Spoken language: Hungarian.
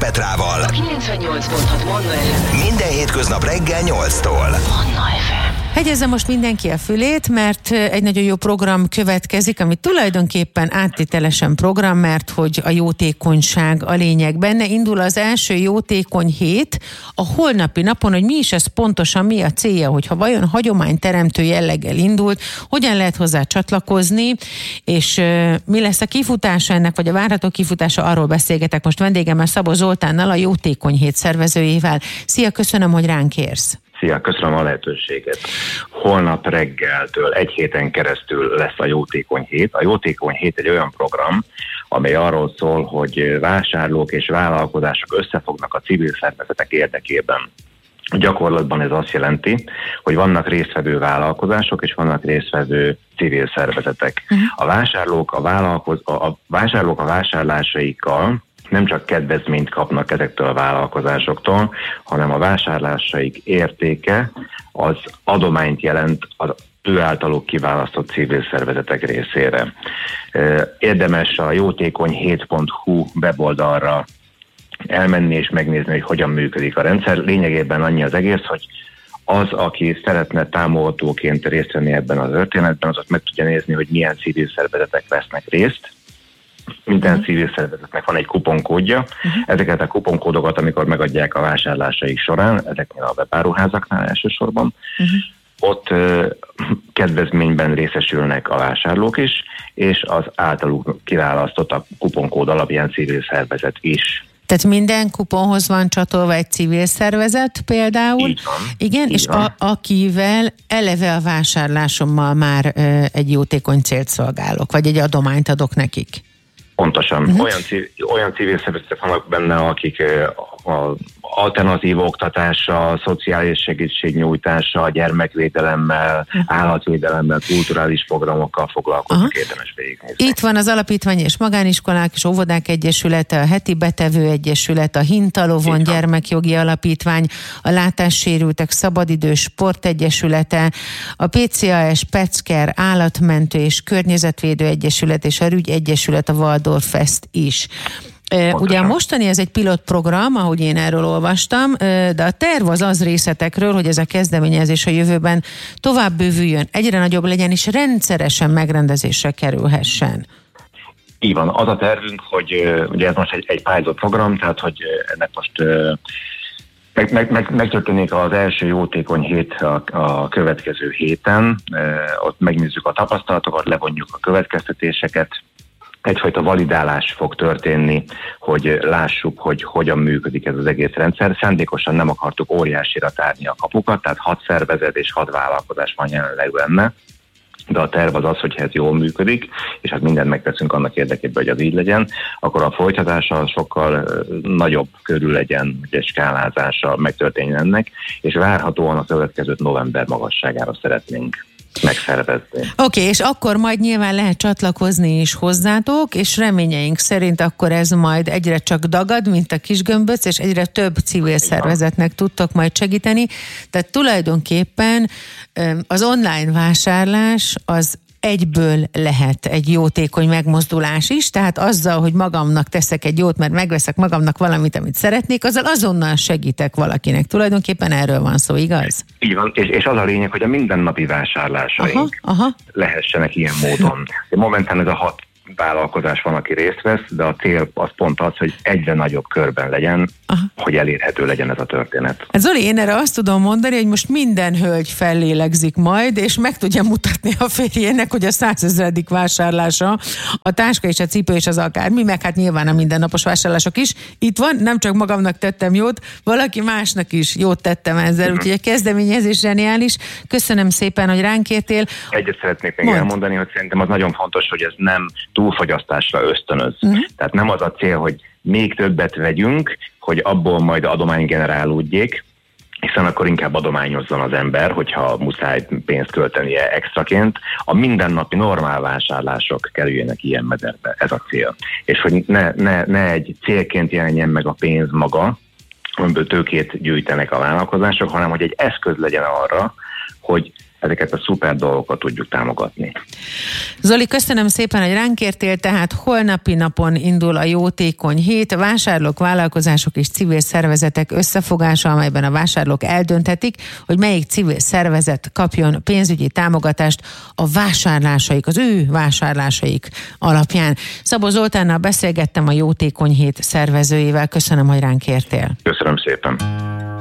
Petrával. A 98.6 Manna FM. Minden hétköznap reggel 8-tól. Manna FM. Hegyezze most mindenki a fülét, mert egy nagyon jó program következik, ami tulajdonképpen áttételesen program, mert hogy a jótékonyság a lényeg benne. Indul az első jótékony hét a holnapi napon, hogy mi is ez pontosan, mi a célja, hogyha vajon hagyományteremtő jelleggel indult, hogyan lehet hozzá csatlakozni, és mi lesz a kifutása ennek, vagy a várható kifutása, arról beszélgetek most vendégemmel, Szabó Zoltánnal, a jótékony hét szervezőjével. Szia, köszönöm, hogy ránk érsz. Szia, köszönöm a lehetőséget. Holnap reggeltől egy héten keresztül lesz a Jótékony Hét. A Jótékony Hét egy olyan program, amely arról szól, hogy vásárlók és vállalkozások összefognak a civil szervezetek érdekében. Gyakorlatban ez azt jelenti, hogy vannak résztvevő vállalkozások és vannak résztvevő civil szervezetek. A vásárlók a vásárlásaikkal nem csak kedvezményt kapnak ezektől a vállalkozásoktól, hanem a vásárlásaik értéke az adományt jelent az ő általuk kiválasztott civil szervezetek részére. Érdemes a jótékony7.hu weboldalra elmenni és megnézni, hogy hogyan működik a rendszer. Lényegében annyi az egész, hogy az, aki szeretne támogatóként részt venni ebben az történetben, az ott meg tudja nézni, hogy milyen civil szervezetek vesznek részt. Minden civil szervezetnek van egy kuponkódja. Ezeket a kuponkódokat, amikor megadják a vásárlásaik során, ezeknél a webáruházaknál elsősorban, ott kedvezményben részesülnek a vásárlók is, és az általuk kiválasztott a kuponkód alapján civil szervezet is. Tehát minden kuponhoz van csatolva egy civil szervezet például. Így van. Igen, így és van. Akivel eleve a vásárlásommal már egy jótékony célt szolgálok, vagy egy adományt adok nekik. Pontosan. Olyan civil szervezetek vannak benne, akik alternatív oktatással, szociális segítségnyújtással, gyermekvédelemmel, állatvédelemmel, kulturális programokkal foglalkoznak, érdemes végignézni. Itt van az Alapítvány és Magániskolák és Óvodák Egyesülete, a Heti Betevő Egyesület, a Hintalovon Gyermekjogi Alapítvány, a Látássérültek Szabadidő Sportegyesülete, a PCAS Pecker Állatmentő és Környezetvédő Egyesület és a Rügy Egyesület, a Waldorf Fest is. Ugye a mostani ez egy pilotprogram, ahogy én erről olvastam, de a terv az részletekről, hogy ez a kezdeményezés a jövőben tovább bővüljön, egyre nagyobb legyen, és rendszeresen megrendezésre kerülhessen. Így van, az a tervünk, hogy ugye ez most egy pilot program, tehát hogy ennek most megtörténik az első jótékony hét a következő héten, ott megnézzük a tapasztalatokat, levonjuk a következtetéseket, egyfajta validálás fog történni, hogy lássuk, hogy hogyan működik ez az egész rendszer. Szándékosan nem akartuk óriásira tárni a kapukat, tehát 6 szervezet és 6 vállalkozás van jelenleg benne, de a terv az, hogy ez jól működik, és hát mindent megteszünk annak érdekében, hogy az így legyen, akkor a folytatása sokkal nagyobb körül legyen, hogy egy skálázása megtörténjen ennek, és várhatóan a következő november magasságára szeretnénk megszervezni. Oké, és akkor majd nyilván lehet csatlakozni is hozzátok, és reményeink szerint akkor ez majd egyre csak dagad, mint a kisgömböc, és egyre több civil szervezetnek tudtok majd segíteni. Tehát tulajdonképpen az online vásárlás az egyből lehet egy jótékony megmozdulás is, tehát azzal, hogy magamnak teszek egy jót, mert megveszek magamnak valamit, amit szeretnék, azzal azonnal segítek valakinek. Tulajdonképpen erről van szó, igaz? Így van, és az a lényeg, hogy a mindennapi vásárlásaink lehessenek ilyen módon. Momentán ez a 6 vállalkozás van, aki részt vesz, de a cél az pont az, hogy egyre nagyobb körben legyen, hogy elérhető legyen ez a történet. Zoli, én erre azt tudom mondani, hogy most minden hölgy fellélegzik majd, és meg tudja mutatni a férjének, hogy a 100 000. vásárlása, a táska és a cipő és az akármi, meg hát nyilván a mindennapos vásárlások is. Itt van, nem csak magamnak tettem jót, valaki másnak is jót tettem ezzel, úgyhogy a kezdeményezés zseniális. Köszönöm szépen, hogy ránk értél. Egyet szeretnék még elmondani, hogy szerintem az nagyon fontos, hogy ez nem túlfogyasztásra ösztönöz. Tehát nem az a cél, hogy még többet vegyünk, hogy abból majd adomány generálódjék, hiszen akkor inkább adományozzon az ember, hogyha muszáj pénzt költenie extraként. A mindennapi normál vásárlások kerüljenek ilyen mederbe, ez a cél. És hogy ne egy célként jelenjen meg a pénz maga, amiből tőkét gyűjtenek a vállalkozások, hanem hogy egy eszköz legyen arra, hogy ezeket a szuper dolgokat tudjuk támogatni. Zoli, köszönöm szépen, hogy ránk értél, tehát holnapi napon indul a Jótékony Hét, vásárlók, vállalkozások és civil szervezetek összefogása, amelyben a vásárlók eldönthetik, hogy melyik civil szervezet kapjon pénzügyi támogatást a vásárlásaik, az ő vásárlásaik alapján. Szabó Zoltánnal beszélgettem, a Jótékony Hét szervezőjével. Köszönöm, hogy ránk értél. Köszönöm szépen.